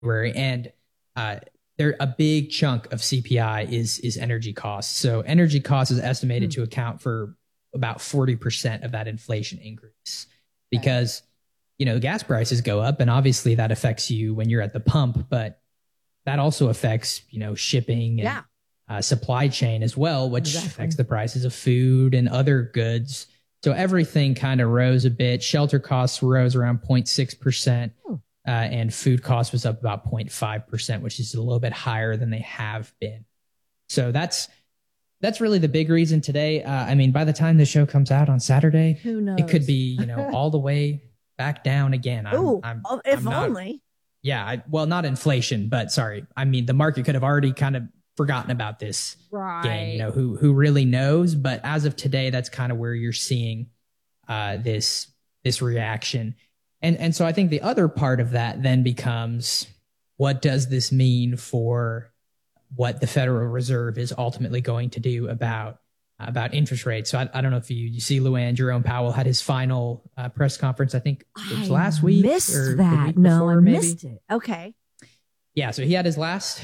February, and there a big chunk of CPI is energy costs. So energy costs is estimated to account for about 40% of that inflation increase because gas prices go up, and obviously that affects you when you're at the pump, but that also affects shipping and supply chain as well, which affects the prices of food and other goods. So everything kind of rose a bit. Shelter costs rose around 0.6%, and food costs was up about 0.5%, which is a little bit higher than they have been. So that's really the big reason today. I mean, by the time the show comes out on Saturday, who knows? It could be all the way back down again. If only. Yeah, well, not inflation, but sorry. I mean, the market could have already kind of forgotten about this game. Who really knows? But as of today, that's kind of where you're seeing this reaction. And so I think the other part of that then becomes, what does this mean for what the Federal Reserve is ultimately going to do about interest rates? So I don't know if you see, Luann, Jerome Powell had his final press conference. I think it was last week. Missed or that. The week No, before, I maybe. missed it. Okay. Yeah, so he had his last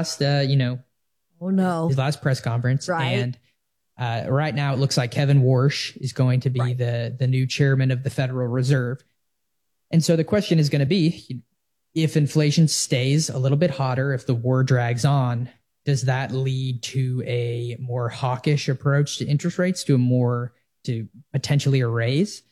Oh no. his last press conference. Right. And right now it looks like Kevin Warsh is going to be the new chairman of the Federal Reserve. And so the question is going to be, if inflation stays a little bit hotter, if the war drags on, does that lead to a more hawkish approach to interest rates, to potentially a raise?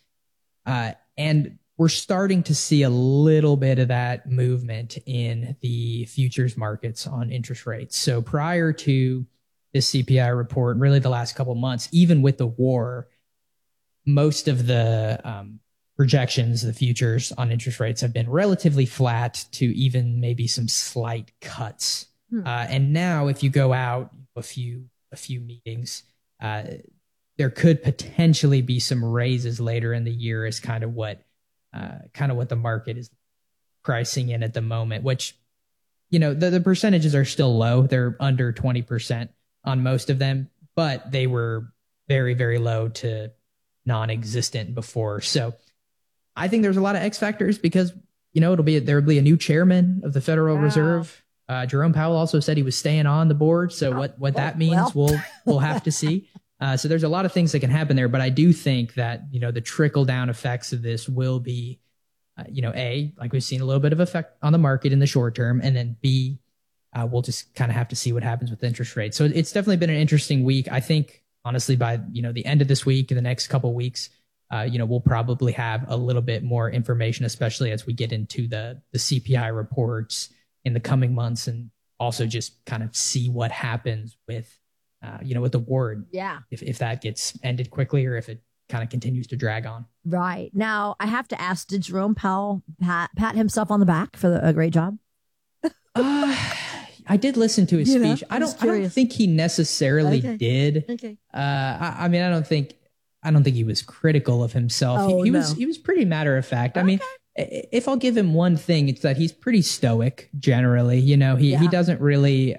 And we're starting to see a little bit of that movement in the futures markets on interest rates. So prior to this CPI report, really the last couple of months, even with the war, most of the projections, the futures on interest rates have been relatively flat to even maybe some slight cuts. And now if you go out a few meetings, there could potentially be some raises later in the year, is kind of what the market is pricing in at the moment, which, the percentages are still low. They're under 20% on most of them, but they were very, very low to non-existent before. So I think there's a lot of X factors because, there'll be a new chairman of the Federal Reserve. Jerome Powell also said he was staying on the board. So what that means, we'll have to see. So there's a lot of things that can happen there, but I do think that, the trickle down effects of this will be, like we've seen a little bit of effect on the market in the short term, and then B, we'll just kind of have to see what happens with interest rates. So it's definitely been an interesting week. I think honestly by, the end of this week and the next couple of weeks, we'll probably have a little bit more information, especially as we get into the CPI reports in the coming months, and also just kind of see what happens with, with the war. Yeah. If that gets ended quickly or if it kind of continues to drag on. Right. Now, I have to ask, did Jerome Powell pat himself on the back for a great job? I did listen to his speech. I don't think he necessarily did. Okay. I mean, I don't think he was critical of himself. He was pretty matter of fact. I mean, if I'll give him one thing, it's that he's pretty stoic generally. He doesn't really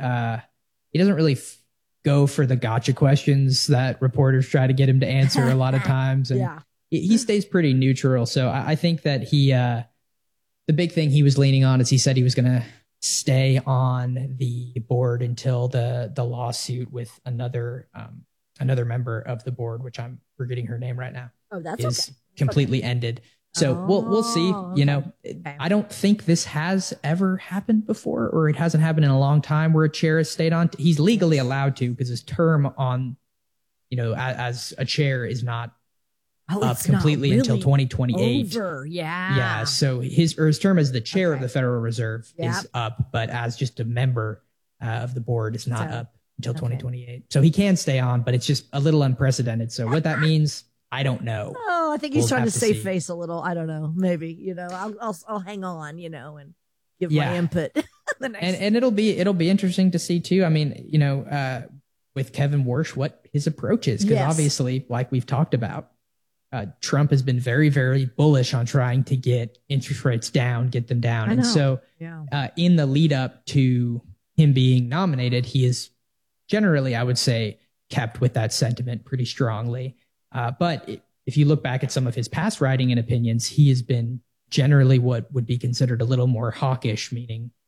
go for the gotcha questions that reporters try to get him to answer a lot of times. And he stays pretty neutral. So I think that the big thing he was leaning on is he said he was going to stay on the board until the lawsuit with another member of the board, which I'm forgetting her name right now. Oh, that's is completely ended. So we'll see. I don't think this has ever happened before, or it hasn't happened in a long time where a chair has stayed on. He's legally allowed to, because his term on, as a chair is not up completely until 2028. Over. Yeah. Yeah. So his term as the chair of the Federal Reserve is up, but as just a member of the board is not up until 2028. So he can stay on, but it's just a little unprecedented. So what that means, I don't know. Oh, I think he's trying to save face a little. I don't know. Maybe, I'll hang on, and give my input. And it'll be interesting to see too. I mean, with Kevin Warsh, what his approach is, because obviously, like we've talked about, Trump has been very, very bullish on trying to get interest rates down, get them down. And so in the lead up to him being nominated, he is generally, I would say, kept with that sentiment pretty strongly. But if you look back at some of his past writing and opinions, he has been generally what would be considered a little more hawkish, meaning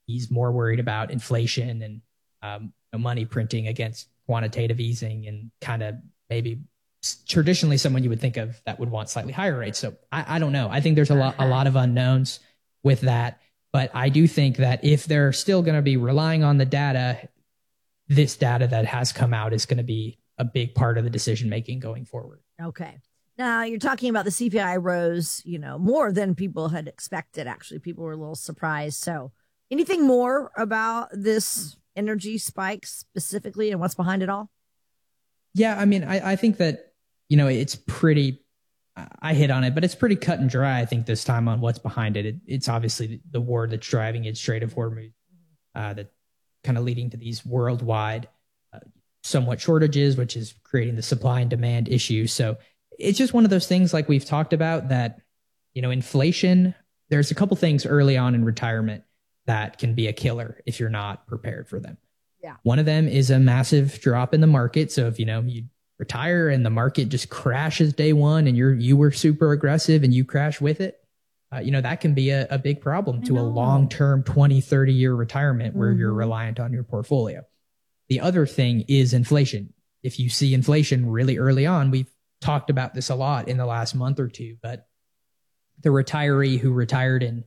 he's more worried about inflation and money printing against quantitative easing, and kind of maybe traditionally someone you would think of that would want slightly higher rates. So I don't know. I think there's a lot of unknowns with that. But I do think that if they're still going to be relying on the data, this data that has come out is going to be a big part of the decision making going forward. Okay. Now you're talking about the CPI rose, more than people had expected. Actually, people were a little surprised. So anything more about this energy spike specifically and what's behind it all? Yeah, I mean, I think that, it's pretty, I hit on it, but it's pretty cut and dry, I think, this time on what's behind it. It's obviously the war that's driving it, Strait of Hormuz, that kind of leading to these worldwide somewhat shortages, which is creating the supply and demand issue. So it's just one of those things, like we've talked about, that, inflation, there's a couple things early on in retirement that can be a killer if you're not prepared for them. Yeah. One of them is a massive drop in the market. So if, you retire and the market just crashes day one and you were super aggressive and you crash with it, that can be a big problem to a long-term 20, 30-year retirement where you're reliant on your portfolio. The other thing is inflation. If you see inflation really early on, we've talked about this a lot in the last month or two, but the retiree who retired in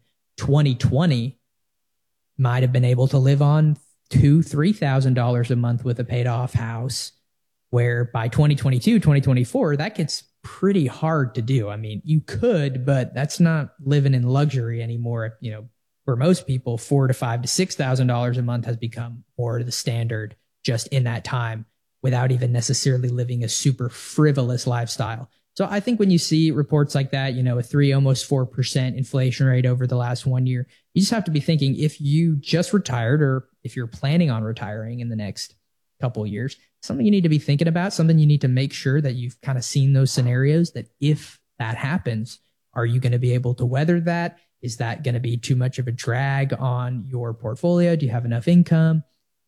2020 might have been able to live on $2,000-$3,000 a month with a paid off house, where by 2022, 2024, that gets pretty hard to do. I mean, you could, but that's not living in luxury anymore. For most people, $4,000 to $5,000 to $6,000 a month has become more the standard just in that time, without even necessarily living a super frivolous lifestyle. So I think when you see reports like that, a 3, almost 4% inflation rate over the last 1 year, you just have to be thinking, if you just retired or if you're planning on retiring in the next couple of years, something you need to be thinking about, something you need to make sure that you've kind of seen those scenarios, that if that happens, are you going to be able to weather that? Is that going to be too much of a drag on your portfolio? Do you have enough income?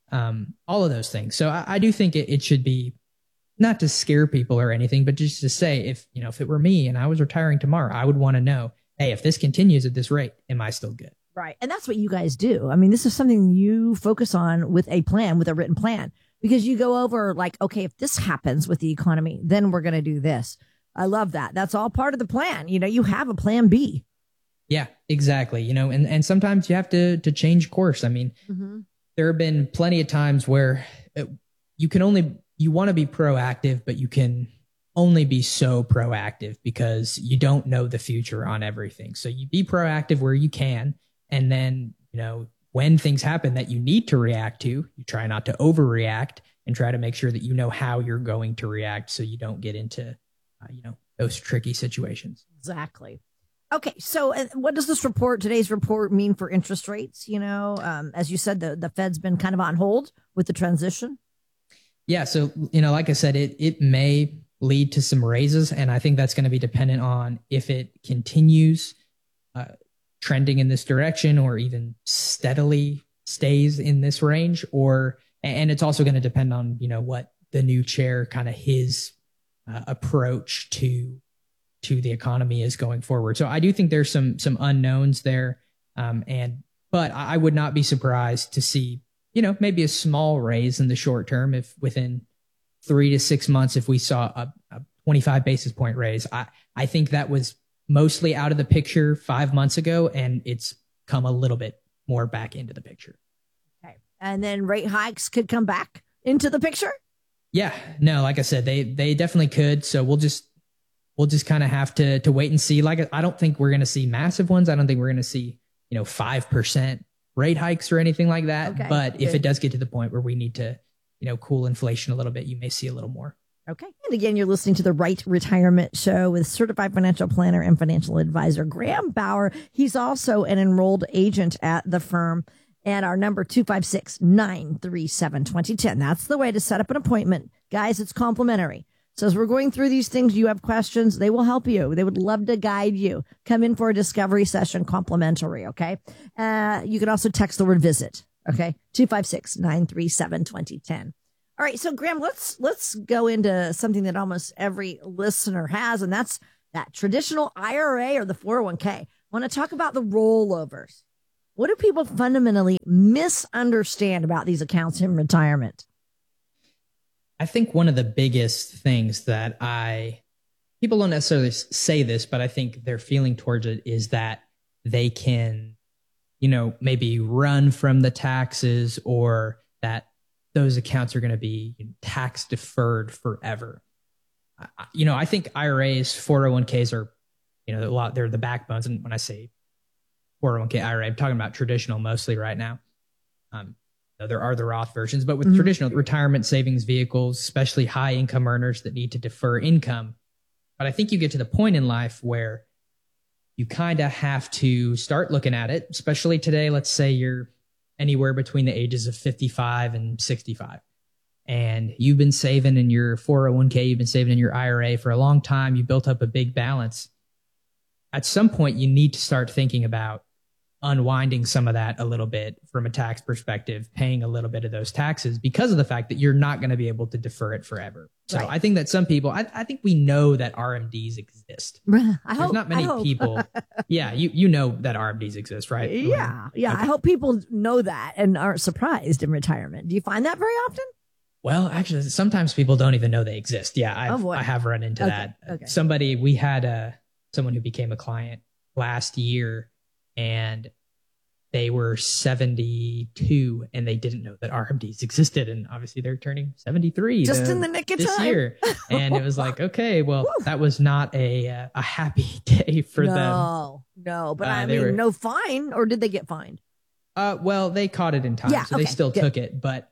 All of those things. So I do think it should be, not to scare people or anything, but just to say, if it were me and I was retiring tomorrow, I would want to know, hey, if this continues at this rate, am I still good? Right. And that's what you guys do. I mean, this is something you focus on with a plan, with a written plan, because you go over like, okay, if this happens with the economy, then we're going to do this. I love that. That's all part of the plan. You have a plan B. Yeah, exactly. And sometimes you have to change course. I mean, there have been plenty of times where you want to be proactive, but you can only be so proactive because you don't know the future on everything. So you be proactive where you can. And then, when things happen that you need to react to, you try not to overreact and try to make sure that you know how you're going to react so you don't get into, those tricky situations. Exactly. Okay. So what does today's report mean for interest rates? As you said, the Fed's been kind of on hold with the transition. Yeah. So, like I said, it may lead to some raises, and I think that's going to be dependent on if it continues trending in this direction or even steadily stays in this range, and it's also going to depend on, what the new chair, kind of his approach to the economy is going forward. So I do think there's some unknowns there. But I would not be surprised to see, maybe a small raise in the short term, if within 3 to 6 months, if we saw a 25 basis point raise. I think that was mostly out of the picture 5 months ago, and it's come a little bit more back into the picture. Okay. And then rate hikes could come back into the picture? Yeah. No, like I said, they definitely could. So we'll just kind of have to wait and see. Like, I don't think we're going to see massive ones. I don't think we're going to see, 5% rate hikes or anything like that. Okay, but good. If it does get to the point where we need to, cool inflation a little bit, you may see a little more. Okay. And again, you're listening to the Right Retirement Show with certified financial planner and financial advisor Graham Bauer. He's also an enrolled agent at the firm. And our number 256-937-2010. That's the way to set up an appointment. Guys, it's complimentary. So as we're going through these things, you have questions, they will help you. They would love to guide you. Come in for a discovery session, complimentary, okay? You can also text the word visit, okay? 256-937-2010. All right, so Graham, let's go into something that almost every listener has, and that's that traditional IRA or the 401k. I want to talk about the rollovers. What do people fundamentally misunderstand about these accounts in retirement? I think one of the biggest things that people don't necessarily say this, but I think their feeling towards it is that they can, maybe run from the taxes, or that those accounts are going to be tax deferred forever. I think IRAs, 401ks are, they're the backbones. And when I say 401k IRA, I'm talking about traditional mostly right now. There are the Roth versions, but with traditional retirement savings vehicles, especially high income earners that need to defer income. But I think you get to the point in life where you kind of have to start looking at it, especially today. Let's say you're anywhere between the ages of 55 and 65. And you've been saving in your 401k, you've been saving in your IRA for a long time. You built up a big balance. At some point, you need to start thinking about unwinding some of that a little bit from a tax perspective, paying a little bit of those taxes because of the fact that you're not going to be able to defer it forever. So I think that some people, I think we know that RMDs exist. There's not many people. Yeah, you know that RMDs exist, right? Yeah. Okay. I hope people know that and aren't surprised in retirement. Do you find that very often? Well, actually, sometimes people don't even know they exist. Yeah, I have run into that. Okay. We had someone who became a client last year, and they were 72 and they didn't know that RMDs existed. And obviously they're turning 73 just in the nick of this time. Year. And it was like, okay, well, that was not a happy day for them. No, but I mean, no fine, or did they get fined? Well, they caught it in time, so they still took it. But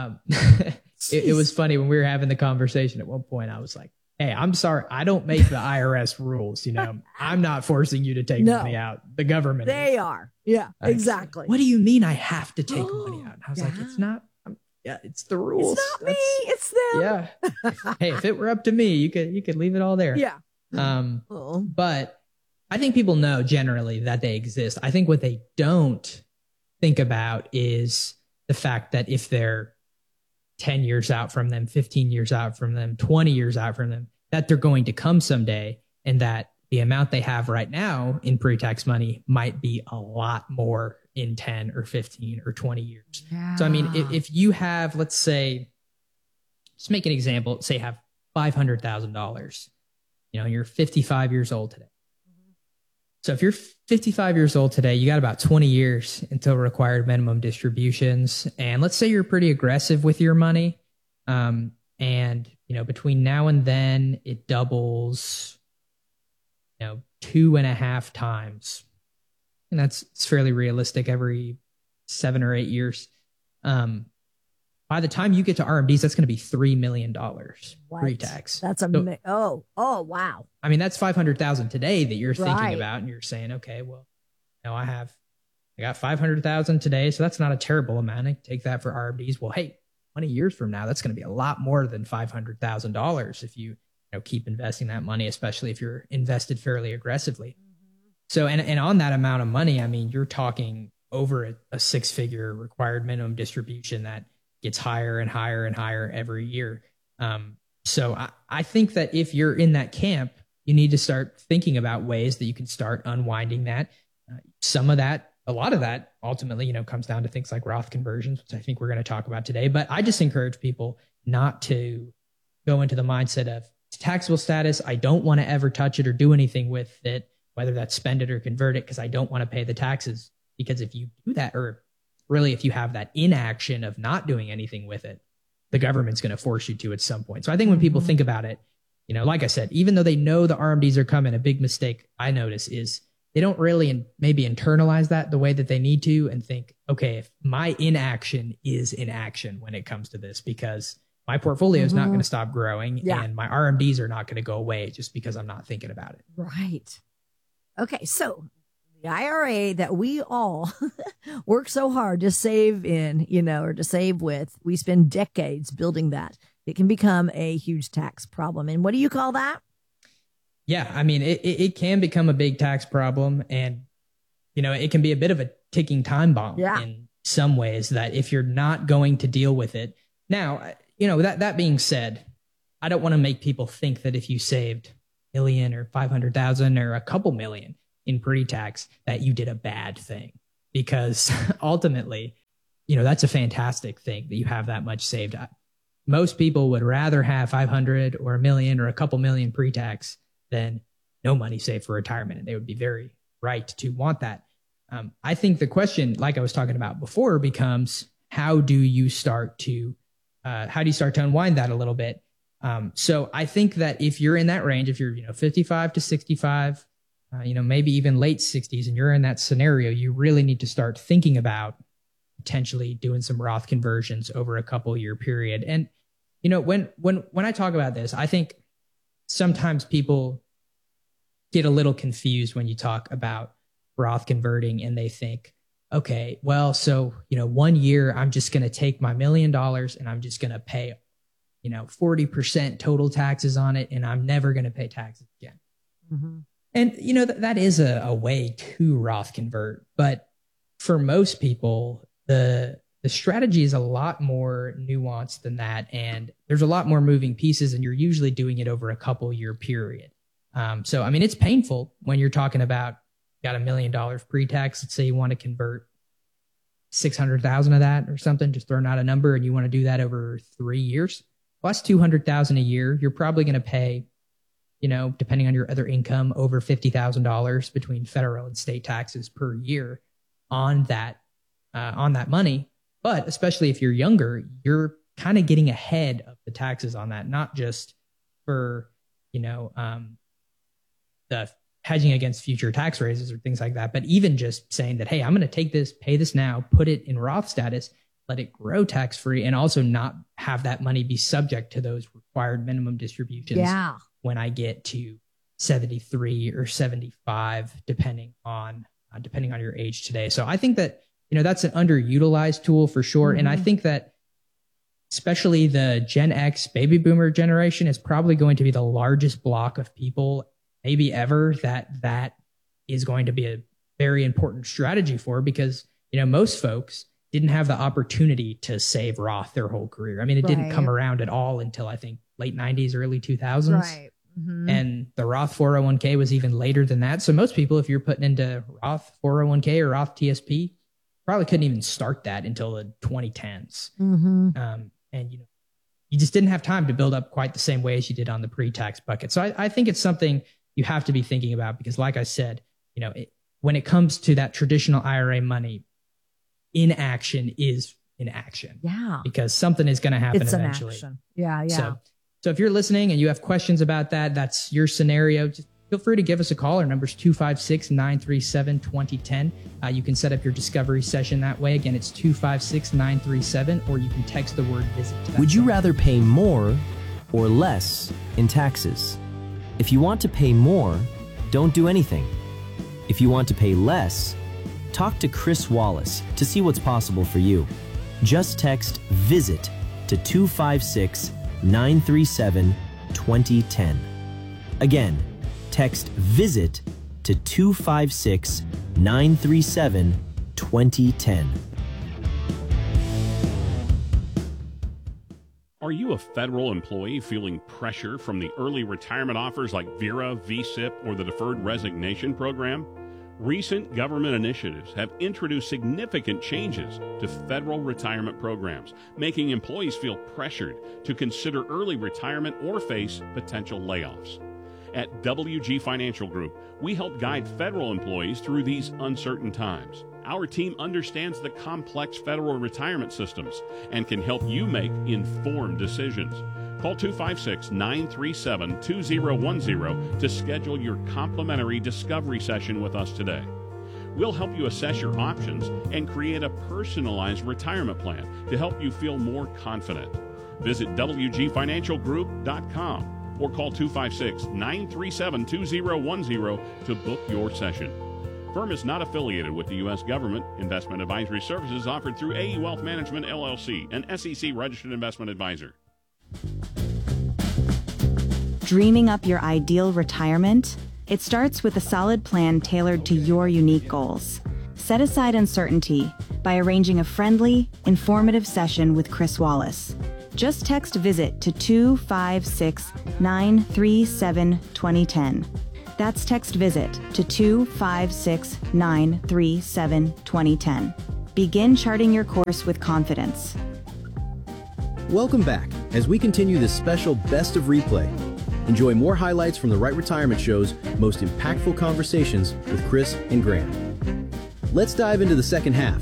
it was funny when we were having the conversation at one point. I was like, hey, I'm sorry, I don't make the IRS rules. I'm not forcing you to take money out. The government. They are. Yeah, exactly. What do you mean I have to take money out? And I was like, it's not. It's the rules. It's not me. It's them. Yeah. Hey, if it were up to me, you could leave it all there. Yeah. But I think people know generally that they exist. I think what they don't think about is the fact that if they're 10 years out from them, 15 years out from them, 20 years out from them, that they're going to come someday, and that the amount they have right now in pre-tax money might be a lot more in 10 or 15 or 20 years. Yeah. So, I mean, if you have, let's say, just make an example, say have $500,000, you're 55 years old today. So if you're 55 years old today, you got about 20 years until required minimum distributions. And let's say you're pretty aggressive with your money. And, between now and then it doubles, 2.5 times. And it's fairly realistic every 7 or 8 years. By the time you get to RMDs, that's going to be $3 million pre-tax. That's wow. I mean, that's 500,000 today that you're thinking about, and you're saying, okay, well, I got 500,000 today, so that's not a terrible amount. I take that for RMDs. Well, hey, 20 years from now, that's going to be a lot more than $500,000 if you keep investing that money, especially if you're invested fairly aggressively. Mm-hmm. So, and on that amount of money, I mean, you're talking over a 6-figure required minimum distribution that gets higher and higher and higher every year. So I think that if you're in that camp, you need to start thinking about ways that you can start unwinding that. A lot of that ultimately, comes down to things like Roth conversions, which I think we're going to talk about today. But I just encourage people not to go into the mindset of taxable status. I don't want to ever touch it or do anything with it, whether that's spend it or convert it, because I don't want to pay the taxes. Because if you do that, or really if you have that inaction of not doing anything with it, the government's going to force you to at some point. So I think when people think about it, like I said, even though they know the RMDs are coming, a big mistake I notice is they don't really maybe internalize that the way that they need to, and think, okay, if my inaction is inaction when it comes to this, because my portfolio is not going to stop growing and my RMDs are not going to go away just because I'm not thinking about it. Right. Okay. So the IRA that we all work so hard to save in, or to save with, we spend decades building that. It can become a huge tax problem. And what do you call that? Yeah, I mean, it can become a big tax problem, and, it can be a bit of a ticking time bomb in some ways, that if you're not going to deal with it. Now, that being said, I don't want to make people think that if you saved $1 million or 500,000 or a couple million in pre-tax, that you did a bad thing. because ultimately, that's a fantastic thing that you have that much saved. Most people would rather have 500 or $1 million or a couple million pre-tax than no money saved for retirement. And they would be very right to want that. I think the question, like I was talking about before, becomes how do you start to unwind that a little bit? So I think that if you're in that range, if you're 55 to 65, maybe even late 60s, and you're in that scenario, you really need to start thinking about potentially doing some Roth conversions over a couple year period. And when I talk about this, I think sometimes people get a little confused when you talk about Roth converting, and they think, okay, well, so 1 year I'm just going to take my $1 million and I'm just going to pay 40% total taxes on it, and I'm never going to pay taxes again. Mm-hmm. And that is a way to Roth convert, but for most people, the strategy is a lot more nuanced than that, and there's a lot more moving pieces, and you're usually doing it over a couple year period. So it's painful when you're talking about got $1 million pre-tax. Let's say you want to convert 600,000 of that or something, just throwing out a number, and you want to do that over 3 years. Well, that's 200,000 a year. You're probably going to pay, depending on your other income, over $50,000 between federal and state taxes per year on that money. But especially if you're younger, you're kind of getting ahead of the taxes on that, not just for, the hedging against future tax raises or things like that, but even just saying that, hey, I'm going to take this, pay this now, put it in Roth status, let it grow tax-free, and also not have that money be subject to those required minimum distributions when I get to 73 or 75, depending on your age today. So I think that, that's an underutilized tool for sure. Mm-hmm. And I think that especially the Gen X baby boomer generation is probably going to be the largest block of people maybe ever that is going to be a very important strategy for, because, most folks didn't have the opportunity to save Roth their whole career. It didn't come around at all until I think late 90s, early 2000s. Right. Mm-hmm. And the Roth 401k was even later than that. So most people, if you're putting into Roth 401k or Roth TSP, probably couldn't even start that until the 2010s. Mm-hmm. And, you just didn't have time to build up quite the same way as you did on the pre-tax bucket. So I think it's something you have to be thinking about, because like I said, when it comes to that traditional IRA money, inaction is inaction. Yeah. Because something is going to happen eventually. Action. Yeah. So if you're listening and you have questions about that, that's your scenario, just feel free to give us a call. Our number's 256-937-2010. You can set up your discovery session that way. Again, it's 256-937, or you can text the word visit to that. Would you rather pay more or less in taxes? If you want to pay more, don't do anything. If you want to pay less, talk to Chris Wallace to see what's possible for you. Just text VISIT to 256-937-2010. Again, text VISIT to 256-937-2010. Are you a federal employee feeling pressure from the early retirement offers like VERA, VSIP, or the Deferred Resignation Program? Recent government initiatives have introduced significant changes to federal retirement programs, making employees feel pressured to consider early retirement or face potential layoffs. At WG Financial Group, we help guide federal employees through these uncertain times. Our team understands the complex federal retirement systems and can help you make informed decisions. Call 256-937-2010 to schedule your complimentary discovery session with us today. We'll help you assess your options and create a personalized retirement plan to help you feel more confident. Visit WGFinancialGroup.com or call 256-937-2010 to book your session. Firm is not affiliated with the U.S. government. Investment advisory services offered through AE Wealth Management, LLC, an SEC-registered investment advisor. Dreaming up your ideal retirement? It starts with a solid plan tailored to your unique goals. Set aside uncertainty by arranging a friendly, informative session with Chris Wallace. Just text VISIT to 256-937-2010. That's text VISIT to 256-937-2010. Begin charting your course with confidence. Welcome back as we continue this special Best of Replay. Enjoy more highlights from the Right Retirement Show's most impactful conversations with Chris and Graham. Let's dive into the second half.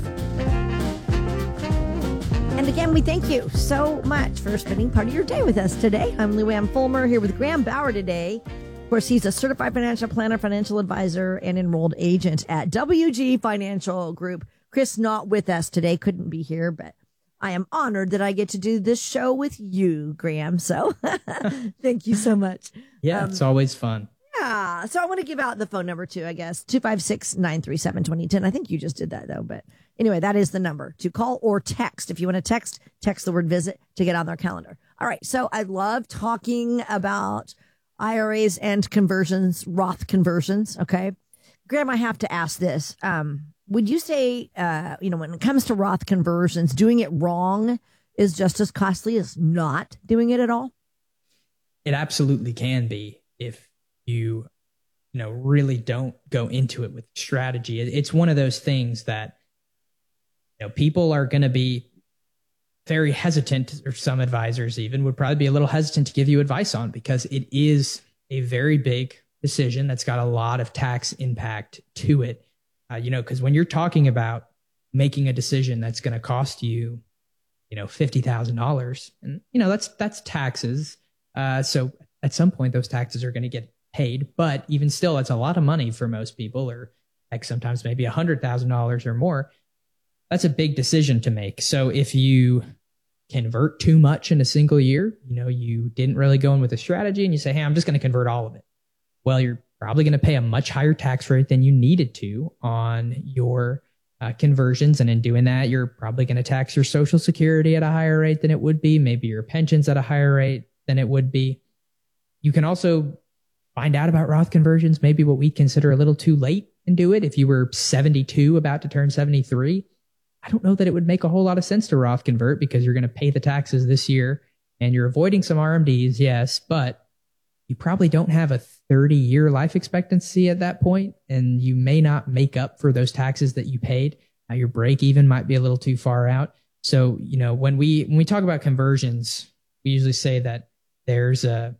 And again, we thank you so much for spending part of your day with us today. I'm Lou Ann Fulmer here with Graham Bauer today. Of course, he's a certified financial planner, financial advisor, and enrolled agent at WG Financial Group. Chris not with us today, couldn't be here, but I am honored that I get to do this show with you, Graham. So thank you so much. Yeah, it's always fun. Yeah. So I want to give out the phone number too, I guess. 256-937-2010. I think you just did that though. But anyway, that is the number to call or text. If you want to text the word visit to get on their calendar. All right. So I love talking about IRAs and conversions, Roth conversions. Okay. Graham, I have to ask this. Would you say, when it comes to Roth conversions, doing it wrong is just as costly as not doing it at all? It absolutely can be if you really don't go into it with strategy. It's one of those things that, people are going to be very hesitant, or some advisors even would probably be a little hesitant to give you advice on, because it is a very big decision that's got a lot of tax impact to it. Because when you're talking about making a decision that's going to cost you, $50,000, and that's taxes. So at some point, those taxes are going to get paid, but even still, it's a lot of money for most people, or like sometimes maybe $100,000 or more. That's a big decision to make. So if you convert too much in a single year, you didn't really go in with a strategy, and you say, hey, I'm just going to convert all of it. Well, you're probably going to pay a much higher tax rate than you needed to on your conversions. And in doing that, you're probably going to tax your Social Security at a higher rate than it would be, maybe your pensions at a higher rate than it would be. You can also find out about Roth conversions, maybe what we consider a little too late, and do it. If you were 72, about to turn 73, I don't know that it would make a whole lot of sense to Roth convert, because you're going to pay the taxes this year and you're avoiding some RMDs, yes, but you probably don't have a 30-year life expectancy at that point, and you may not make up for those taxes that you paid. Now, your break even might be a little too far out. So, when we talk about conversions, we usually say that there's an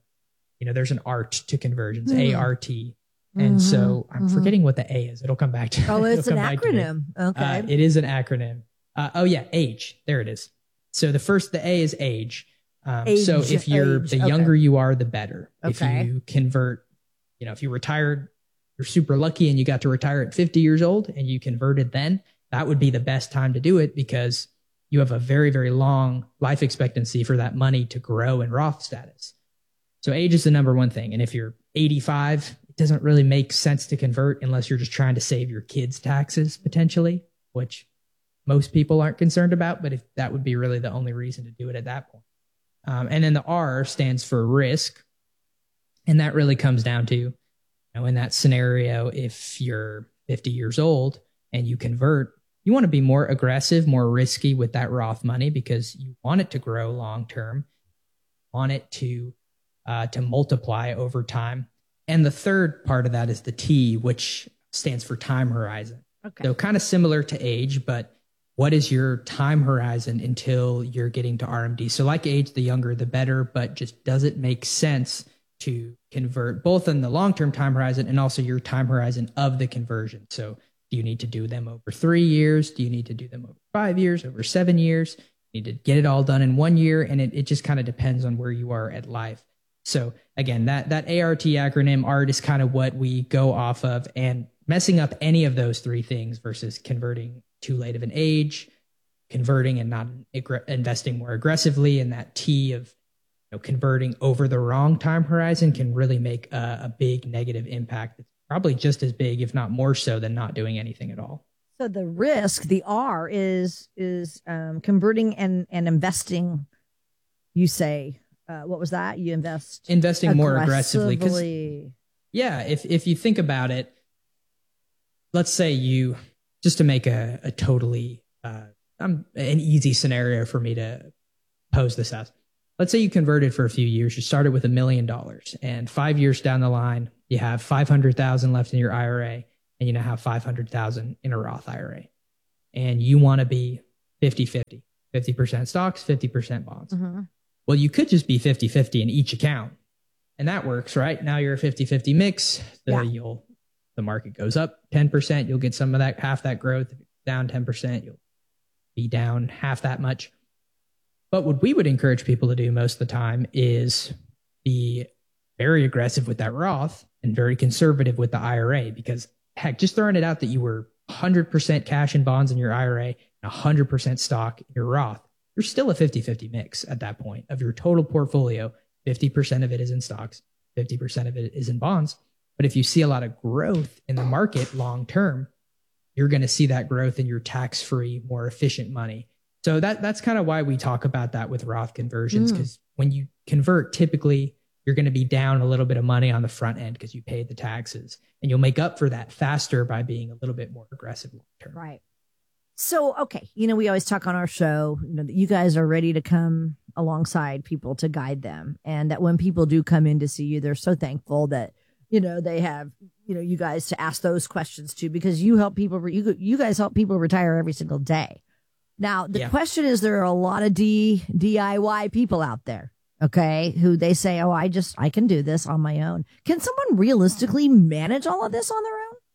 art to conversions, A-R-T. And so I'm forgetting what the A is. It'll come back to Oh, it's an acronym. Okay. It is an acronym. Age. There it is. So the A is age. So if the younger you are, the better. Okay. If you convert, if you retired, you're super lucky and you got to retire at 50 years old and you converted then, that would be the best time to do it, because you have a very, very long life expectancy for that money to grow in Roth status. So age is the number one thing. And if you're 85, it doesn't really make sense to convert unless you're just trying to save your kids' taxes potentially, which most people aren't concerned about, but if that would be really the only reason to do it at that point. And then the R stands for risk. And that really comes down to, in that scenario, if you're 50 years old and you convert, you want to be more aggressive, more risky with that Roth money, because you want it to grow long-term, want it to multiply over time. And the third part of that is the T, which stands for time horizon. Okay. So kind of similar to age, but what is your time horizon until you're getting to RMD? So like age, the younger, the better, but just does it make sense to convert both in the long-term time horizon and also your time horizon of the conversion? So do you need to do them over 3 years? Do you need to do them over 5 years, over 7 years? You need to get it all done in 1 year. And it just kind of depends on where you are at life. So again, that ART acronym, ART, is kind of what we go off of, and messing up any of those three things versus converting too late of an age, converting and not investing more aggressively, and that T of converting over the wrong time horizon can really make a big negative impact. It's probably just as big, if not more so, than not doing anything at all. So the risk, the R, is converting and investing. You say, what was that? You investing more aggressively. 'Cause, yeah, if you think about it, let's say just to make a totally an easy scenario for me to pose this as, let's say you converted for a few years, you started with $1 million, and 5 years down the line, you have 500,000 left in your IRA, and you now have 500,000 in a Roth IRA. And you want to be 50-50, 50% stocks, 50% bonds. Mm-hmm. Well, you could just be 50-50 in each account. And that works, right? Now you're a 50-50 mix. The market goes up 10%. You'll get some of that, half that growth. If it's down 10%, you'll be down half that much. But what we would encourage people to do most of the time is be very aggressive with that Roth and very conservative with the IRA, because heck, just throwing it out that you were 100% cash and bonds in your IRA and 100% stock in your Roth, you're still a 50-50 mix at that point of your total portfolio. 50% of it is in stocks, 50% of it is in bonds. But if you see a lot of growth in the market long term, you're going to see that growth in your tax-free, more efficient money. So that's kind of why we talk about that with Roth conversions, because when you convert, typically you're going to be down a little bit of money on the front end because you paid the taxes, and you'll make up for that faster by being a little bit more aggressive long term. Right. So, okay, we always talk on our show, that you guys are ready to come alongside people to guide them, and that when people do come in to see you, they're so thankful that they have you guys to ask those questions to, because you help people. You guys help people retire every single day. Now, the question is, there are a lot of DIY people out there, okay, who they say, oh, I can do this on my own. Can someone realistically manage all of this on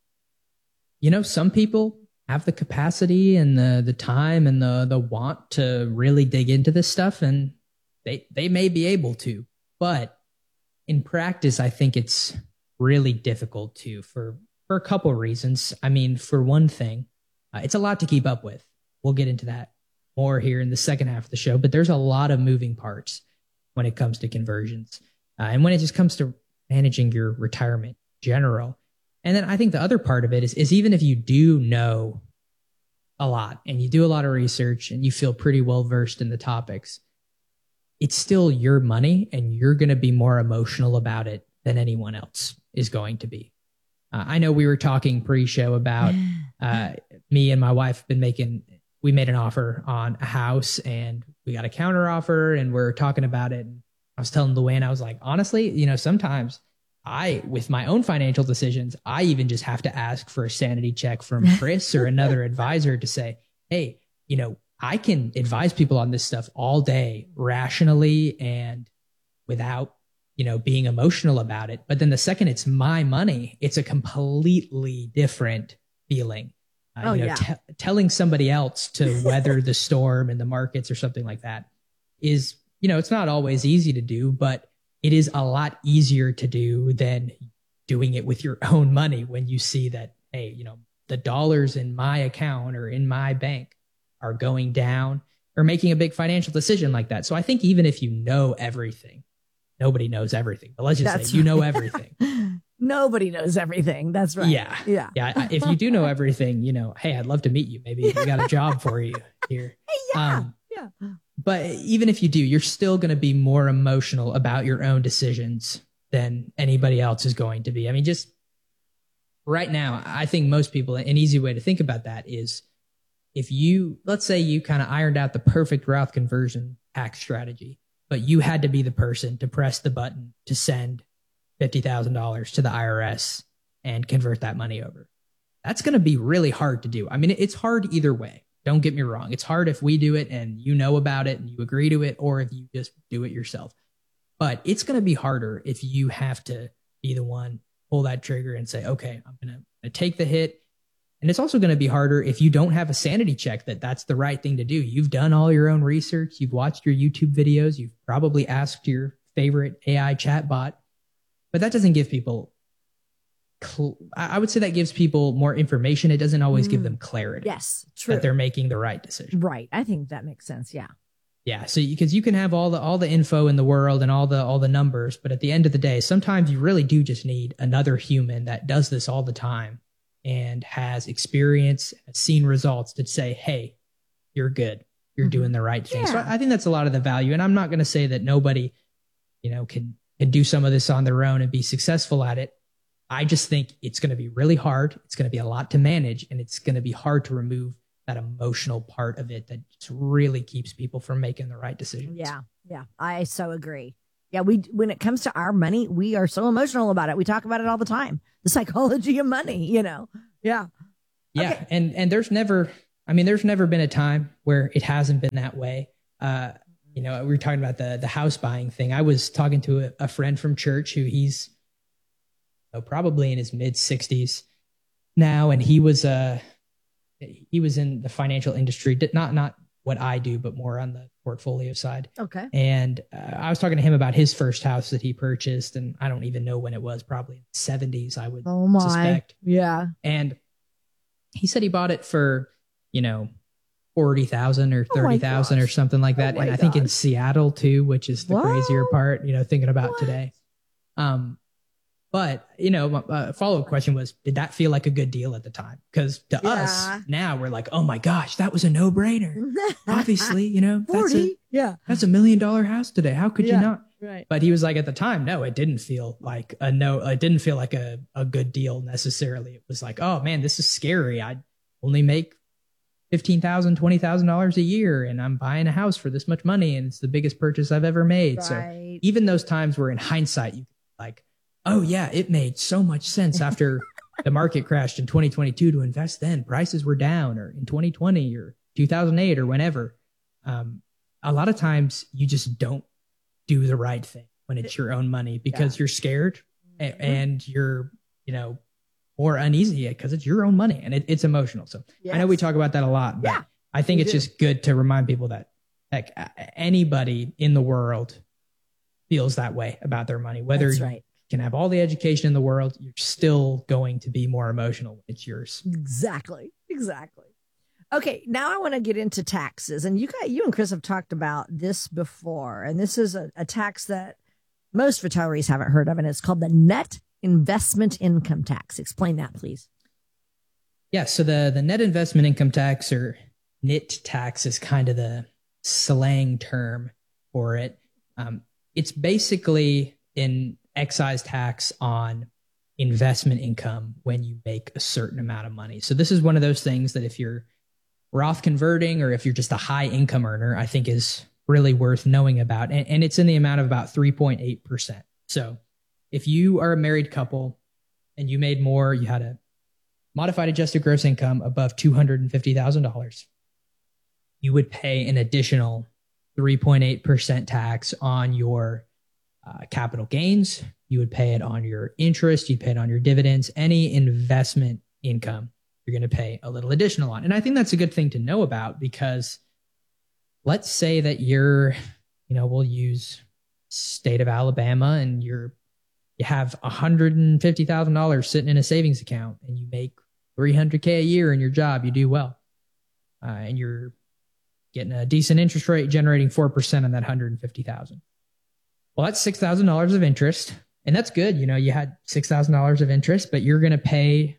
their own? Some people have the capacity and the time and the want to really dig into this stuff, and they may be able to. But in practice, I think it's really difficult to, for a couple of reasons. I mean, for one thing, it's a lot to keep up with. We'll get into that more here in the second half of the show, but there's a lot of moving parts when it comes to conversions. And when it just comes to managing your retirement in general. And then I think the other part of it is even if you do know a lot and you do a lot of research and you feel pretty well versed in the topics, it's still your money, and you're going to be more emotional about it than anyone else is going to be. I know we were talking pre-show about me and my wife we made an offer on a house, and we got a counter offer, and we're talking about it. And I was telling Luann, I was like, honestly, sometimes with my own financial decisions, I even just have to ask for a sanity check from Chris or another advisor to say, hey, I can advise people on this stuff all day rationally and without, being emotional about it. But then the second it's my money, it's a completely different feeling. Telling somebody else to weather the storm in the markets or something like that is, it's not always easy to do, but it is a lot easier to do than doing it with your own money when you see that, hey, the dollars in my account or in my bank are going down, or making a big financial decision like that. So I think even if you know everything, nobody knows everything, but let's just say you know everything. Nobody knows everything. That's right. Yeah. If you do know everything, hey, I'd love to meet you. Maybe we got a job for you here. Yeah. But even if you do, you're still going to be more emotional about your own decisions than anybody else is going to be. I mean, just right now, I think most people, an easy way to think about that is, let's say you kind of ironed out the perfect Roth conversion tax strategy, but you had to be the person to press the button to send $50,000 to the IRS and convert that money over. That's going to be really hard to do. I mean, it's hard either way. Don't get me wrong. It's hard if we do it and you know about it and you agree to it, or if you just do it yourself. But it's going to be harder if you have to be the one, pull that trigger and say, okay, I'm going to take the hit. And it's also going to be harder if you don't have a sanity check that that's the right thing to do. You've done all your own research. You've watched your YouTube videos. You've probably asked your favorite AI chatbot. But that doesn't give people, I would say that gives people more information. It doesn't always give them clarity. Yes, true. That they're making the right decision. Right. I think that makes sense. Yeah. Yeah. So because you can have all the info in the world and all the numbers, but at the end of the day, sometimes you really do just need another human that does this all the time and has experience, has seen results to say, hey, you're good. You're doing the right thing. Yeah. So I think that's a lot of the value. And I'm not going to say that nobody, can do some of this on their own and be successful at it. I just think it's going to be really hard. It's going to be a lot to manage, and it's going to be hard to remove that emotional part of it that just really keeps people from making the right decisions. Yeah. Yeah. I so agree. Yeah. When it comes to our money, we are so emotional about it. We talk about it all the time. The psychology of money, Yeah. Yeah. Okay. And there's never been a time where it hasn't been that way. We were talking about the house buying thing. I was talking to a friend from church who he's probably in his mid 60s now. And he was in the financial industry, not what I do, but more on the portfolio side. Okay. And I was talking to him about his first house that he purchased. And I don't even know when it was, probably in the 70s, I would suspect. Yeah. And he said he bought it for, 40,000 or 30,000 or something like that. And I think in Seattle too, which is the crazier part, thinking about today. But, a follow-up question was, did that feel like a good deal at the time? Because to us now we're like, oh my gosh, that was a no-brainer. Obviously, that's a $1 million house today. How could you not? Right. But he was like, at the time, no, it didn't feel like it didn't feel like a good deal necessarily. It was like, oh man, this is scary. I only make $15,000, $20,000 a year, and I'm buying a house for this much money, and it's the biggest purchase I've ever made. Right. So even those times where in hindsight, you like, oh yeah, it made so much sense after the market crashed in 2022 to invest then. Prices were down, or in 2020 or 2008 or whenever. A lot of times you just don't do the right thing when it's your own money because you're scared and you're, more uneasy because it's your own money and it's emotional. So I know we talk about that a lot, but I think it's just good to remind people that anybody in the world feels that way about their money. Whether you can have all the education in the world, you're still going to be more emotional when it's yours. Exactly. Okay, now I want to get into taxes. And you and Chris have talked about this before. And this is a tax that most retirees haven't heard of, and it's called the net investment income tax. Explain that, please. Yeah, so the net investment income tax, or NIT tax, is kind of the slang term for it. It's basically an excise tax on investment income when you make a certain amount of money. So this is one of those things that if you're Roth converting or if you're just a high income earner, I think is really worth knowing about. And it's in the amount of about 3.8%. So if you are a married couple and you made more, you had a modified adjusted gross income above $250,000, you would pay an additional 3.8% tax on your capital gains. You would pay it on your interest. You'd pay it on your dividends. Any investment income, you're going to pay a little additional on. And I think that's a good thing to know about, because let's say that you're, we'll use state of Alabama, and you have $150,000 sitting in a savings account, and you make $300K a year in your job. You do well, and you're getting a decent interest rate, generating 4% on that $150,000. Well, that's $6,000 of interest, and that's good. You had $6,000 of interest, but you're going to pay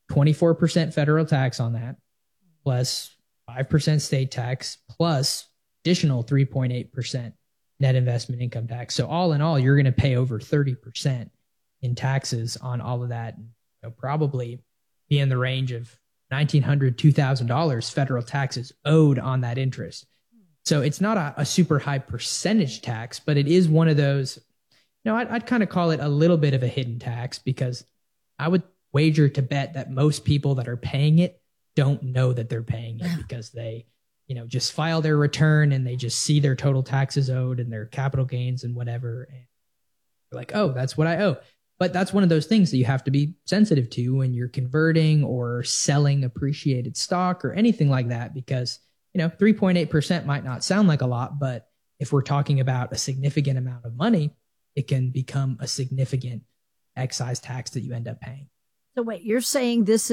24% federal tax on that, plus 5% state tax, plus additional 3.8% net investment income tax. So all in all, you're going to pay over 30% in taxes on all of that. Probably be in the range of $1,900, $2,000 federal taxes owed on that interest. So it's not a super high percentage tax, but it is one of those, I'd kind of call it a little bit of a hidden tax, because I would wager to bet that most people that are paying it don't know that they're paying it, because they just file their return and they just see their total taxes owed and their capital gains and whatever. And they're like, oh, that's what I owe. But that's one of those things that you have to be sensitive to when you're converting or selling appreciated stock or anything like that, because, 3.8% might not sound like a lot, but if we're talking about a significant amount of money, it can become a significant excise tax that you end up paying. So wait, you're saying this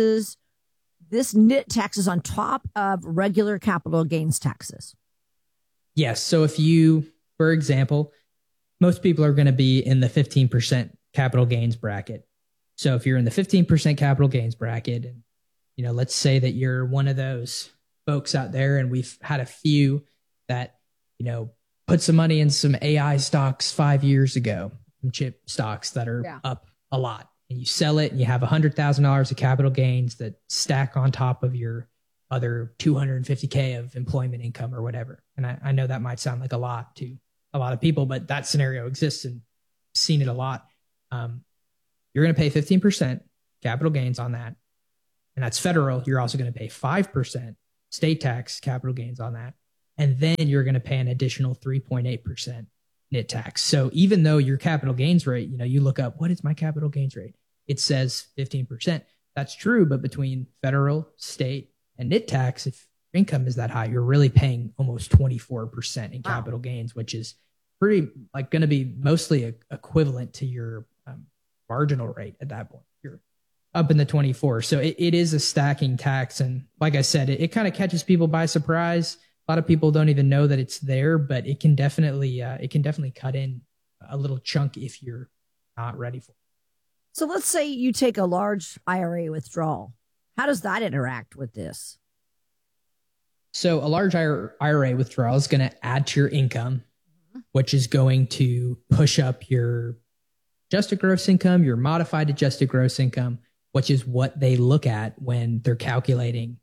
NIT tax is on top of regular capital gains taxes? Yes. So if you, for example, most people are going to be in the 15% capital gains bracket. So if you're in the 15% capital gains bracket, and, let's say that you're one of those folks out there, and we've had a few that, put some money in some AI stocks 5 years ago, some chip stocks that are up a lot. And you sell it and you have $100,000 of capital gains that stack on top of your other 250K of employment income or whatever. And I know that might sound like a lot to a lot of people, but that scenario exists and I've seen it a lot. You're going to pay 15% capital gains on that. And that's federal. You're also going to pay 5% state tax capital gains on that. And then you're going to pay an additional 3.8% NIT tax. So even though your capital gains rate, you look up, what is my capital gains rate? It says 15%. That's true. But between federal, state, and NIT tax, if your income is that high, you're really paying almost 24% in capital gains, which is pretty going to be mostly equivalent to your marginal rate at that point. You're up in the 24. So it is a stacking tax. And like I said, it kind of catches people by surprise. A lot of people don't even know that it's there, but it can definitely cut in a little chunk if you're not ready for it. So let's say you take a large IRA withdrawal. How does that interact with this? So a large IRA withdrawal is going to add to your income, which is going to push up your adjusted gross income, your modified adjusted gross income, which is what they look at when they're calculating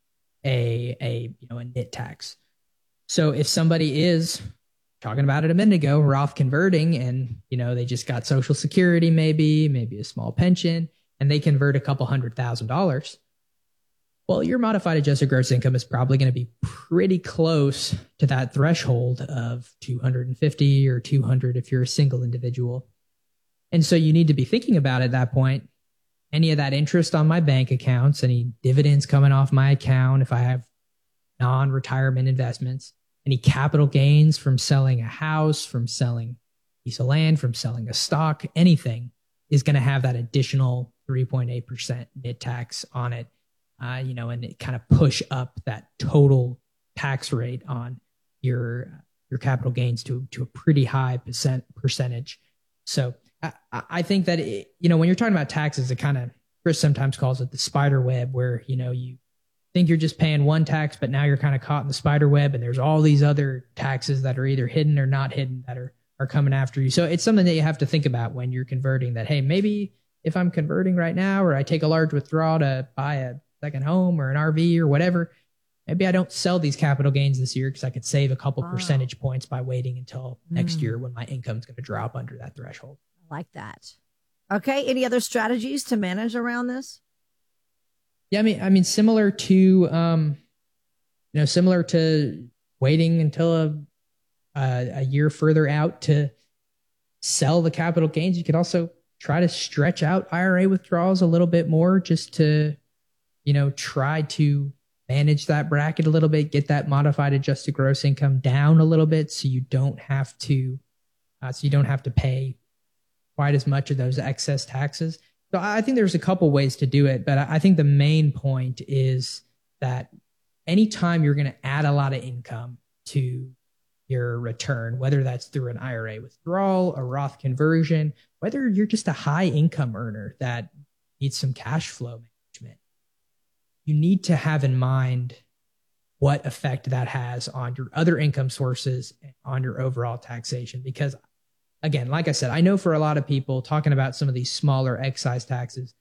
a NIT tax. So if somebody is talking about it a minute ago, Roth converting, and they just got Social Security, maybe a small pension, and they convert a couple $100,000. Well, your modified adjusted gross income is probably going to be pretty close to that threshold of 250 or 200 if you're a single individual. And so you need to be thinking about at that point, any of that interest on my bank accounts, any dividends coming off my account, if I have non-retirement investments, any capital gains from selling a house, from selling a piece of land, from selling a stock, anything is going to have that additional 3.8% NIT tax on it. And it kind of push up that total tax rate on your capital gains to a pretty high percentage. So I think that, when you're talking about taxes, it kind of, Chris sometimes calls it the spider web, where, you think you're just paying one tax, but now you're kind of caught in the spider web, and there's all these other taxes that are either hidden or not hidden that are coming after you. So it's something that you have to think about when you're converting, that, hey, maybe if I'm converting right now, or I take a large withdrawal to buy a second home or an RV or whatever, maybe I don't sell these capital gains this year because I could save a couple percentage points by waiting until next year when my income's going to drop under that threshold. I like that. Okay. Any other strategies to manage around this? Yeah, I mean, similar to waiting until a year further out to sell the capital gains. You could also try to stretch out IRA withdrawals a little bit more, just to, try to manage that bracket a little bit, get that modified adjusted gross income down a little bit, so you don't have to pay quite as much of those excess taxes. So I think there's a couple ways to do it, but I think the main point is that anytime you're going to add a lot of income to your return, whether that's through an IRA withdrawal, a Roth conversion, whether you're just a high income earner that needs some cash flow management, you need to have in mind what effect that has on your other income sources and on your overall taxation. Because again, like I said, I know for a lot of people, talking about some of these smaller excise taxes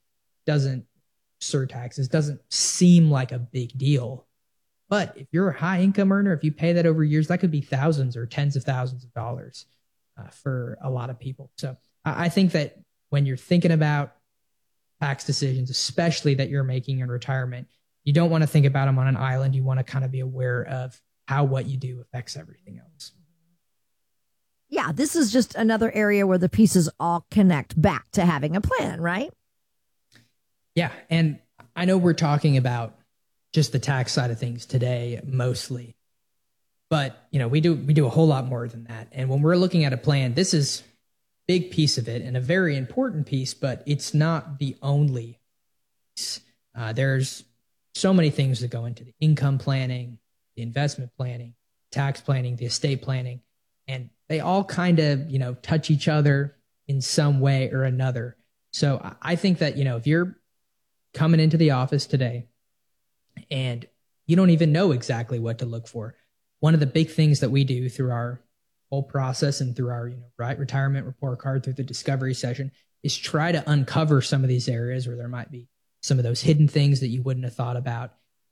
surtaxes doesn't seem like a big deal. But if you're a high income earner, if you pay that over years, that could be thousands or tens of thousands of dollars for a lot of people. So I think that when you're thinking about tax decisions, especially that you're making in retirement, you don't want to think about them on an island. You want to kind of be aware of how what you do affects everything else. Yeah, this is just another area where the pieces all connect back to having a plan, right? Yeah, and I know we're talking about just the tax side of things today mostly, but we do a whole lot more than that. And when we're looking at a plan, this is a big piece of it and a very important piece, but it's not the only piece. There's so many things that go into the income planning, the investment planning, tax planning, the estate planning, and they all kind of, touch each other in some way or another. So I think that, if you're coming into the office today and you don't even know exactly what to look for, one of the big things that we do through our whole process and through our, retirement report card, through the discovery session, is try to uncover some of these areas where there might be some of those hidden things that you wouldn't have thought about.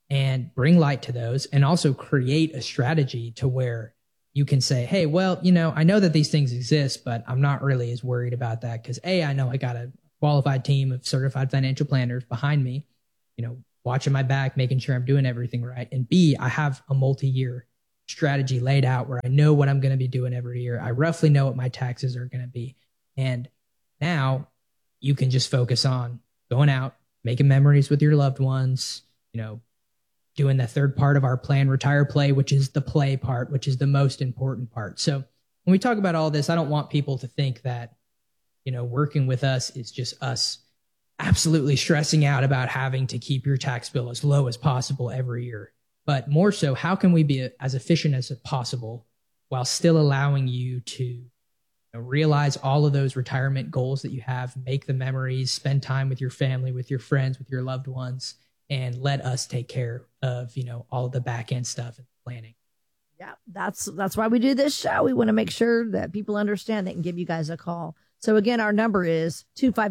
and bring light to those, and also create a strategy to where you can say, hey, well, I know that these things exist, but I'm not really as worried about that because I know I got a qualified team of certified financial planners behind me, watching my back, making sure I'm doing everything right. And B, I have a multi-year strategy laid out where I know what I'm going to be doing every year. I roughly know what my taxes are going to be. And now you can just focus on going out, making memories with your loved ones, doing the third part of our plan, retire play, which is the play part, which is the most important part. So when we talk about all this, I don't want people to think that, working with us is just us absolutely stressing out about having to keep your tax bill as low as possible every year. But more so, how can we be as efficient as possible while still allowing you to realize all of those retirement goals that you have, make the memories, spend time with your family, with your friends, with your loved ones, and let us take care of, all of the back end stuff and planning. Yeah, that's why we do this show. We want to make sure that people understand they can give you guys a call. So again, our number is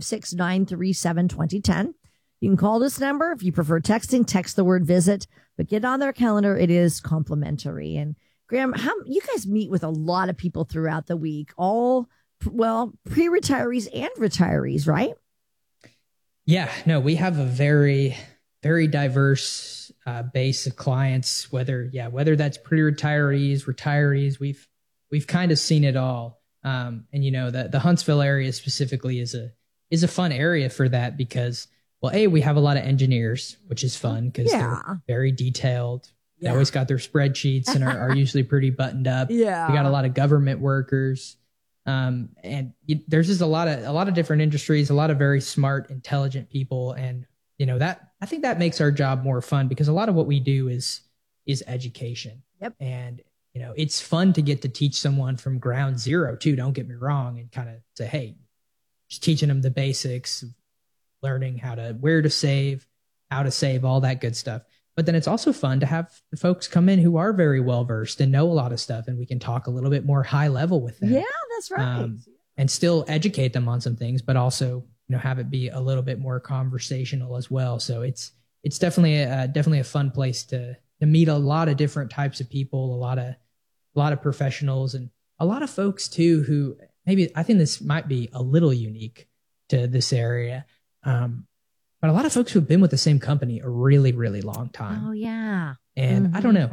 256-937-2010. You can call this number. If you prefer texting, text the word visit, but get on their calendar. It is complimentary. And Graham, you guys meet with a lot of people throughout the week, pre-retirees and retirees, right? Yeah, no, we have a very, very diverse base of clients, whether that's pre-retirees, retirees, we've kind of seen it all. And the Huntsville area specifically is a fun area for that because, we have a lot of engineers, which is fun because they're very detailed. They always got their spreadsheets and are usually pretty buttoned up. Yeah. We got a lot of government workers. There's just a lot of different industries, a lot of very smart, intelligent people. And, I think that makes our job more fun because a lot of what we do is education. Yep. And, it's fun to get to teach someone from ground zero too. Don't get me wrong. And kind of say, hey, just teaching them the basics, learning where to save, how to save, all that good stuff. But then it's also fun to have the folks come in who are very well versed and know a lot of stuff, and we can talk a little bit more high level with them. Yeah, that's right. And still educate them on some things, but also have it be a little bit more conversational as well. So it's definitely a fun place to meet a lot of different types of people, a lot of professionals, and a lot of folks too who maybe I think this might be a little unique to this area. But a lot of folks who have been with the same company a really, really long time. Oh, yeah. And I don't know.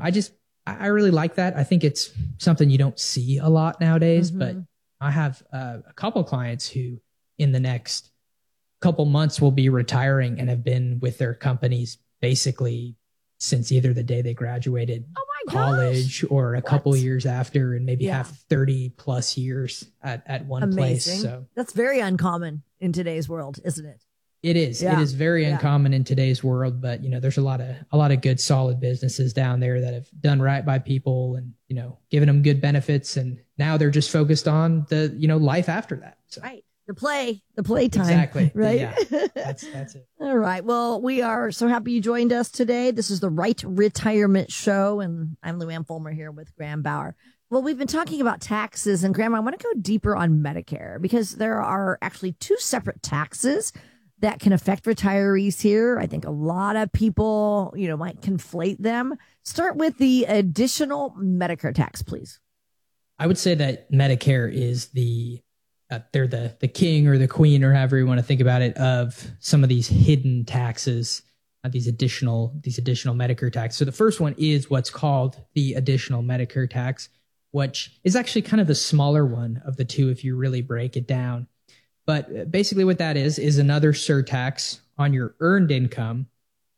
I really like that. I think it's something you don't see a lot nowadays, but I have a couple of clients who in the next couple months will be retiring and have been with their companies basically since either the day they graduated college or a couple years after, and maybe have 30 plus years at one place. So that's very uncommon in today's world, isn't it? It is. Yeah. It is very uncommon in today's world, but there's a lot of good, solid businesses down there that have done right by people and given them good benefits, and now they're just focused on the life after that. So. Right. The play time. Exactly. Right. Yeah. That's it. All right. Well, we are so happy you joined us today. This is the Right Retirement Show, and I'm Lou Ann Fulmer here with Graham Bauer. Well, we've been talking about taxes, and Graham, I want to go deeper on Medicare because there are actually two separate taxes that can affect retirees here. I think a lot of people, might conflate them. Start with the additional Medicare tax, please. I would say that Medicare is they're the king or the queen or however you want to think about it of some of these hidden taxes, these additional Medicare tax. So the first one is what's called the additional Medicare tax, which is actually kind of the smaller one of the two if you really break it down. But basically what that is another surtax on your earned income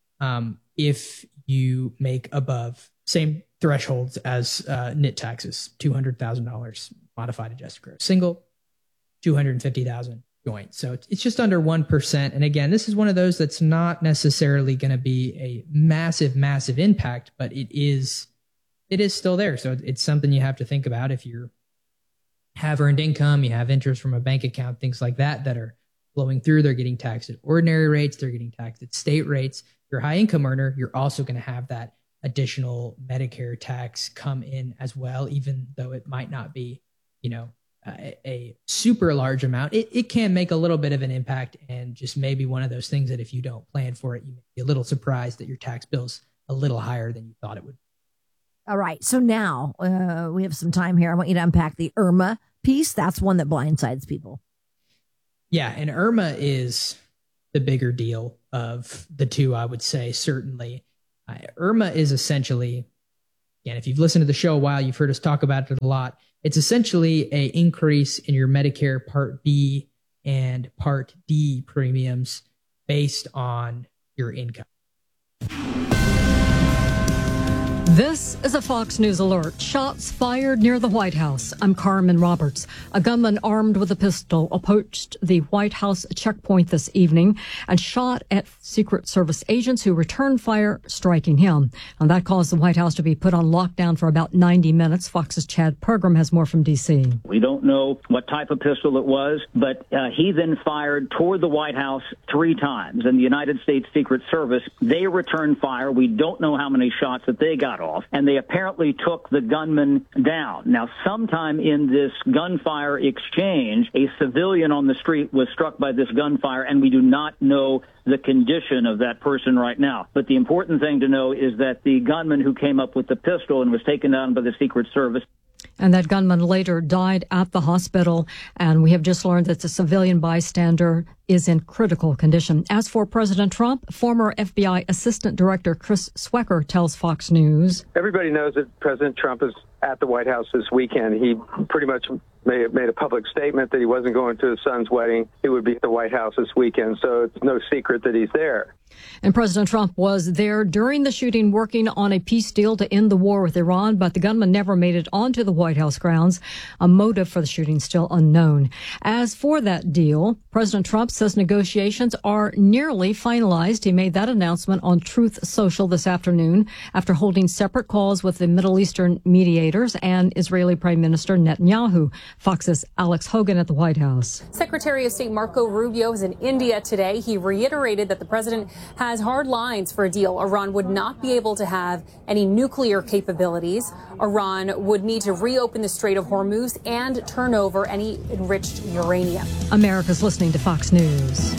if you make above same thresholds as NIT taxes, $200,000 modified adjusted gross. Single, $250,000 joint. So it's just under 1%. And again, this is one of those that's not necessarily going to be a massive, massive impact, but it is still there. So it's something you have to think about if you have earned income, you have interest from a bank account, things like that are flowing through. They're getting taxed at ordinary rates. They're getting taxed at state rates. If you're a high income earner, you're also going to have that additional Medicare tax come in as well, even though it might not be, a super large amount. It can make a little bit of an impact, and just maybe one of those things that if you don't plan for it, you may be a little surprised that your tax bill's a little higher than you thought it would. All right. So now we have some time here. I want you to unpack the Irma piece. That's one that blindsides people. Yeah. And Irma is the bigger deal of the two, I would say, certainly. Irma is essentially, again, if you've listened to the show a while, you've heard us talk about it a lot. It's essentially an increase in your Medicare Part B and Part D premiums based on your income. This is a Fox News alert. Shots fired near the White House. I'm Carmen Roberts. A gunman armed with a pistol approached the White House checkpoint this evening and shot at Secret Service agents who returned fire, striking him. And that caused the White House to be put on lockdown for about 90 minutes. Fox's Chad Pergram has more from D.C. We don't know what type of pistol it was, but he then fired toward the White House 3 times. And the United States Secret Service, they returned fire. We don't know how many shots that they got off, and they apparently took the gunman down. Now, sometime in this gunfire exchange, a civilian on the street was struck by this gunfire, and we do not know the condition of that person right now. But the important thing to know is that the gunman who came up with the pistol and was taken down by the Secret Service. And that gunman later died at the hospital. And we have just learned that the civilian bystander is in critical condition. As for President Trump, former FBI Assistant Director Chris Swecker tells Fox News. Everybody knows that President Trump is at the White House this weekend. He pretty much made a public statement that he wasn't going to his son's wedding. He would be at the White House this weekend, so it's no secret that he's there. And President Trump was there during the shooting working on a peace deal to end the war with Iran, but the gunman never made it onto the White House grounds. A motive for the shooting still unknown. As for that deal, President Trump says negotiations are nearly finalized. He made that announcement on Truth Social this afternoon after holding separate calls with the Middle Eastern mediators and Israeli Prime Minister Netanyahu. Fox's Alex Hogan at the White House. Secretary of State Marco Rubio is in India today. He reiterated that the president has hard lines for a deal. Iran would not be able to have any nuclear capabilities. Iran would need to reopen the Strait of Hormuz and turn over any enriched uranium. America's listening to Fox News.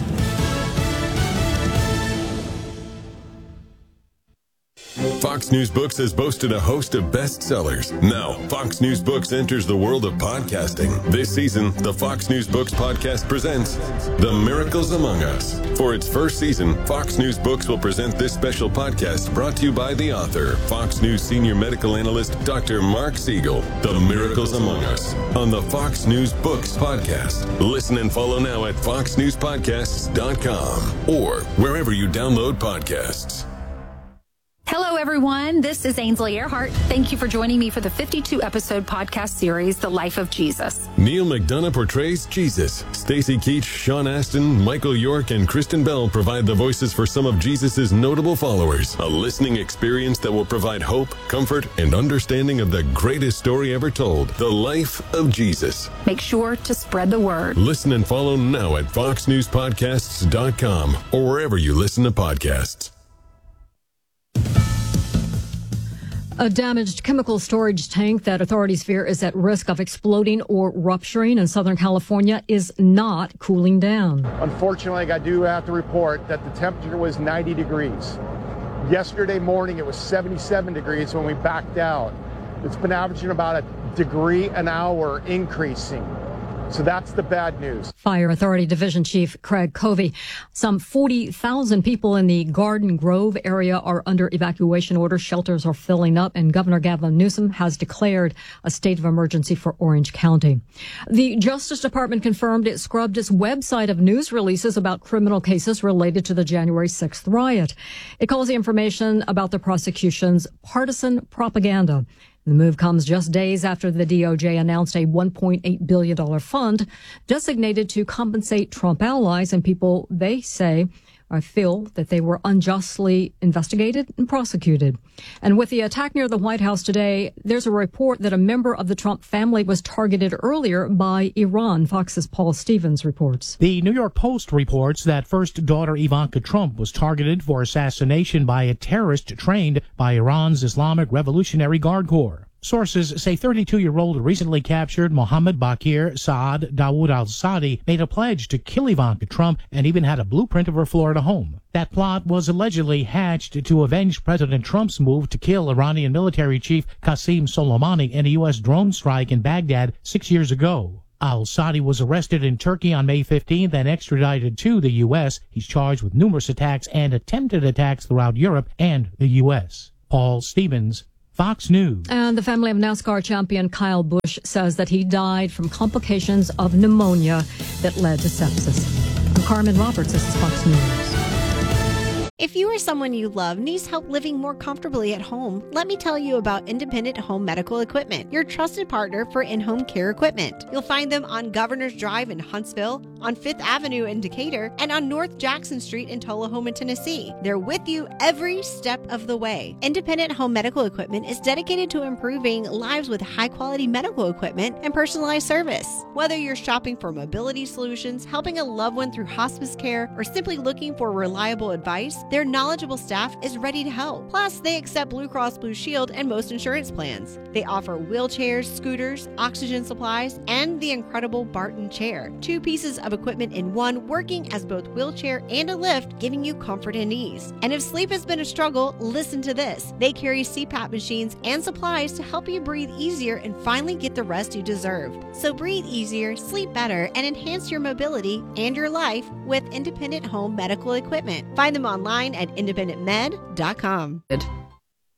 Fox News Books has boasted a host of bestsellers. Now, Fox News Books enters the world of podcasting. This season, the Fox News Books podcast presents The Miracles Among Us. For its first season, Fox News Books will present this special podcast brought to you by the author, Fox News senior medical analyst, Dr. Mark Siegel. The Miracles Among Us on the Fox News Books podcast. Listen and follow now at foxnewspodcasts.com or wherever you download podcasts. Hello, everyone. This is Ainsley Earhart. Thank you for joining me for the 52-episode podcast series, The Life of Jesus. Neil McDonough portrays Jesus. Stacy Keach, Sean Astin, Michael York, and Kristen Bell provide the voices for some of Jesus' notable followers. A listening experience that will provide hope, comfort, and understanding of the greatest story ever told, The Life of Jesus. Make sure to spread the word. Listen and follow now at foxnewspodcasts.com or wherever you listen to podcasts. A damaged chemical storage tank that authorities fear is at risk of exploding or rupturing in Southern California is not cooling down. Unfortunately, I do have to report that the temperature was 90 degrees. Yesterday morning, it was 77 degrees when we backed out. It's been averaging about a degree an hour increasing. So that's the bad news. Fire Authority Division Chief Craig Covey. Some 40,000 people in the Garden Grove area are under evacuation orders. Shelters are filling up, and Governor Gavin Newsom has declared a state of emergency for Orange County. The Justice Department confirmed it scrubbed its website of news releases about criminal cases related to the January 6th riot. It calls the information about the prosecution's partisan propaganda. The move comes just days after the DOJ announced a $1.8 billion fund designated to compensate Trump allies and people they say feel that they were unjustly investigated and prosecuted. And with the attack near the White House today, there's a report that a member of the Trump family was targeted earlier by Iran. Fox's Paul Stevens reports. The New York Post reports that first daughter Ivanka Trump was targeted for assassination by a terrorist trained by Iran's Islamic Revolutionary Guard Corps. Sources say 32-year-old recently captured Mohammed Bakir Saad Dawood al-Saadi made a pledge to kill Ivanka Trump and even had a blueprint of her Florida home. That plot was allegedly hatched to avenge President Trump's move to kill Iranian military chief Qasem Soleimani in a U.S. drone strike in Baghdad 6 years ago. Al-Saadi was arrested in Turkey on May 15th and extradited to the U.S. He's charged with numerous attacks and attempted attacks throughout Europe and the U.S. Paul Stevens, Fox News. And the family of NASCAR champion Kyle Busch says that he died from complications of pneumonia that led to sepsis. I'm Carmen Roberts. This is Fox News. If you or someone you love needs help living more comfortably at home, let me tell you about Independent Home Medical Equipment, your trusted partner for in-home care equipment. You'll find them on Governor's Drive in Huntsville, on 5th Avenue in Decatur, and on North Jackson Street in Tullahoma, Tennessee. They're with you every step of the way. Independent Home Medical Equipment is dedicated to improving lives with high-quality medical equipment and personalized service. Whether you're shopping for mobility solutions, helping a loved one through hospice care, or simply looking for reliable advice, their knowledgeable staff is ready to help. Plus, they accept Blue Cross Blue Shield and most insurance plans. They offer wheelchairs, scooters, oxygen supplies, and the incredible Barton chair. 2 pieces of equipment in one, working as both wheelchair and a lift, giving you comfort and ease. And if sleep has been a struggle, listen to this. They carry CPAP machines and supplies to help you breathe easier and finally get the rest you deserve. So breathe easier, sleep better, and enhance your mobility and your life with Independent Home Medical Equipment. Find them online at independentmed.com.